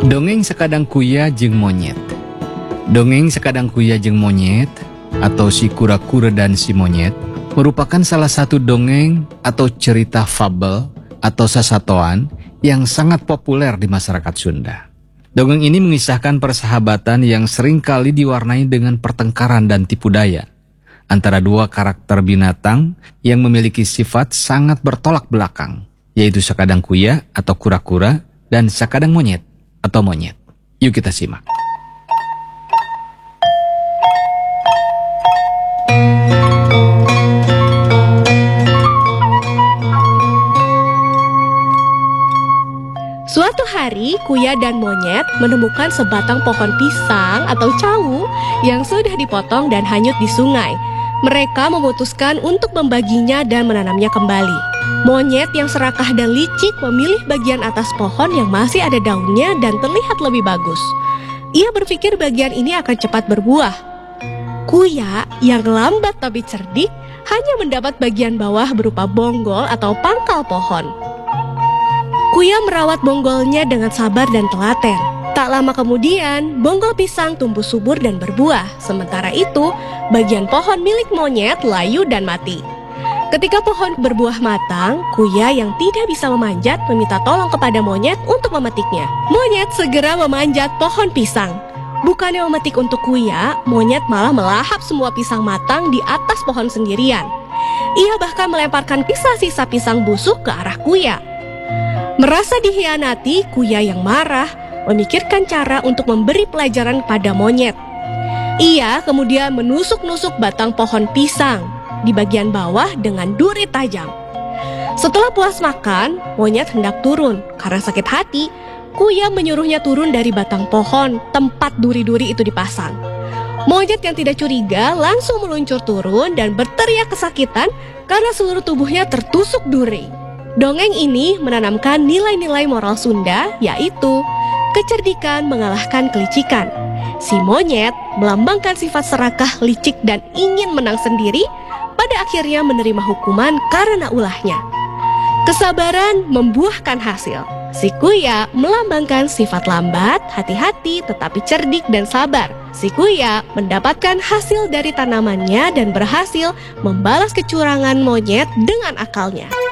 Dongeng Sekadang Kuya jeung Monyet. Dongeng Sekadang Kuya jeung Monyet atau Si Kura-Kura dan Si Monyet merupakan salah satu dongeng atau cerita fabel atau sasatoan yang sangat populer di masyarakat Sunda. Dongeng ini mengisahkan persahabatan yang seringkali diwarnai dengan pertengkaran dan tipu daya antara dua karakter binatang yang memiliki sifat sangat bertolak belakang, yaitu Sekadang Kuya atau kura-kura dan Sekadang Monyet atau monyet. Yuk kita simak. Suatu hari, Kuya dan Monyet menemukan sebatang pohon pisang atau cawu yang sudah dipotong dan hanyut di sungai. Mereka memutuskan untuk membaginya dan menanamnya kembali. Monyet yang serakah dan licik memilih bagian atas pohon yang masih ada daunnya dan terlihat lebih bagus. Ia berpikir bagian ini akan cepat berbuah. Kuya yang lambat tapi cerdik hanya mendapat bagian bawah berupa bonggol atau pangkal pohon. Kuya merawat bonggolnya dengan sabar dan telaten. Tak lama kemudian, bonggol pisang tumbuh subur dan berbuah. Sementara itu, bagian pohon milik Monyet layu dan mati. Ketika pohon berbuah matang, Kuya yang tidak bisa memanjat meminta tolong kepada Monyet untuk memetiknya. Monyet segera memanjat pohon pisang. Bukannya memetik untuk Kuya, Monyet malah melahap semua pisang matang di atas pohon sendirian. Ia bahkan melemparkan sisa-sisa pisang busuk ke arah Kuya. Merasa dikhianati, Kuya yang marah memikirkan cara untuk memberi pelajaran pada Monyet. Ia kemudian menusuk-nusuk batang pohon pisang di bagian bawah dengan duri tajam. Setelah puas makan, Monyet hendak turun. Karena sakit hati, Kuya menyuruhnya turun dari batang pohon tempat duri-duri itu dipasang. Monyet yang tidak curiga langsung meluncur turun dan berteriak kesakitan karena seluruh tubuhnya tertusuk duri. Dongeng ini menanamkan nilai-nilai moral Sunda, yaitu kecerdikan mengalahkan kelicikan. Si Monyet melambangkan sifat serakah, licik, dan ingin menang sendiri, pada akhirnya menerima hukuman karena ulahnya. Kesabaran membuahkan hasil. Si Kuya melambangkan sifat lambat, hati-hati, tetapi cerdik dan sabar. Si Kuya mendapatkan hasil dari tanamannya dan berhasil membalas kecurangan Monyet dengan akalnya.